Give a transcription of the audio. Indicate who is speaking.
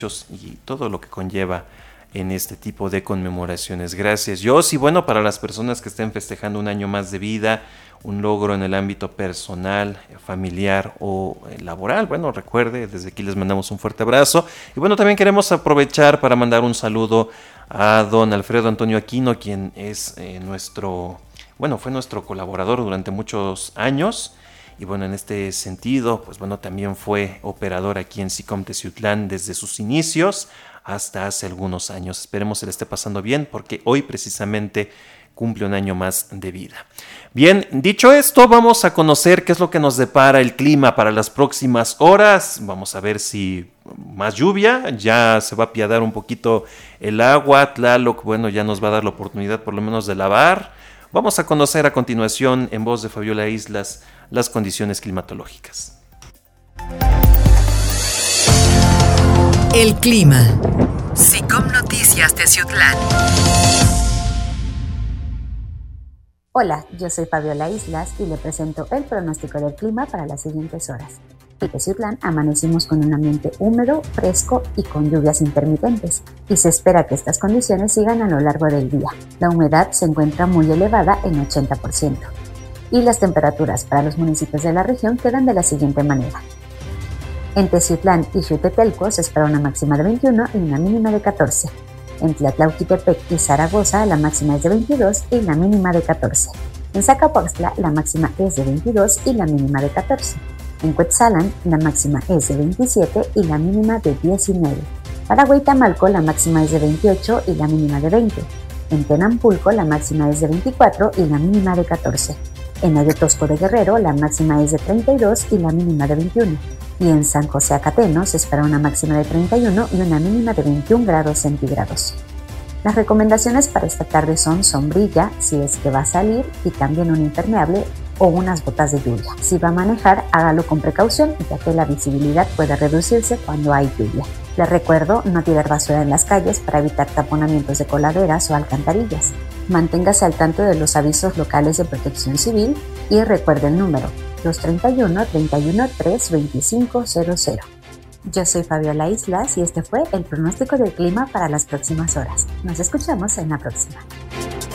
Speaker 1: y todo lo que conlleva en este tipo de conmemoraciones. Gracias, Jos. Y bueno, para las personas que estén festejando un año más de vida, un logro en el ámbito personal, familiar o laboral, bueno, recuerde, desde aquí les mandamos un fuerte abrazo. Y bueno, también queremos aprovechar para mandar un saludo a don Alfredo Antonio Aquino, quien es fue nuestro colaborador durante muchos años. Y bueno, en este sentido, pues bueno, también fue operador aquí en SICOM Teciutlán desde sus inicios hasta hace algunos años. Esperemos se le esté pasando bien porque hoy precisamente cumple un año más de vida. Bien, dicho esto, vamos a conocer qué es lo que nos depara el clima para las próximas horas. Vamos a ver si más lluvia, ya se va a apiadar un poquito el agua. Tlaloc, bueno, ya nos va a dar la oportunidad por lo menos de lavar. Vamos a conocer a continuación, en voz de Fabiola Islas, las condiciones climatológicas.
Speaker 2: El clima. SICOM Noticias Teciutlán.
Speaker 3: Hola, yo soy Fabiola Islas y le presento el pronóstico del clima para las siguientes horas. En Teciutlán amanecimos con un ambiente húmedo, fresco y con lluvias intermitentes, y se espera que estas condiciones sigan a lo largo del día. La humedad se encuentra muy elevada en 80%, y las temperaturas para los municipios de la región quedan de la siguiente manera. En Teciutlán y Xutetelco se espera una máxima de 21 y una mínima de 14. En Tlatlauquitepec y Zaragoza la máxima es de 22 y la mínima de 14. En Zacapoaxtla la máxima es de 22 y la mínima de 14. En Cuetzalan la máxima es de 27 y la mínima de 19. Para Hueytamalco la máxima es de 28 y la mínima de 20. En Tenampulco la máxima es de 24 y la mínima de 14. En Ayotosco de Guerrero la máxima es de 32 y la mínima de 21. Y en San José Acateno se espera una máxima de 31 y una mínima de 21 grados centígrados. Las recomendaciones para esta tarde son sombrilla, si es que va a salir, y también un impermeable o unas botas de lluvia. Si va a manejar, hágalo con precaución, ya que la visibilidad puede reducirse cuando hay lluvia. Les recuerdo no tirar basura en las calles para evitar taponamientos de coladeras o alcantarillas. Manténgase al tanto de los avisos locales de protección civil y recuerde el número 231 31 3 25 00. Yo soy Fabiola Islas y este fue el pronóstico del clima para las próximas horas. Nos escuchamos en la próxima.